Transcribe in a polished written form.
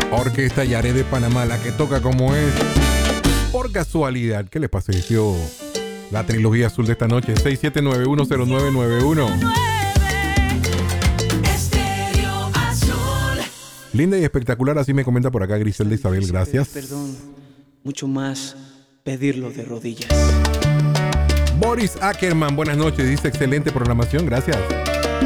Orquesta Yaré de Panamá, la que toca como es. Por casualidad, ¿qué les pareció la trilogía azul de esta noche? 67910991. Linda y espectacular, así me comenta por acá Griselda Isabel, gracias. Perdón, mucho más pedirlo de rodillas. Boris Ackerman, buenas noches, dice excelente programación, gracias.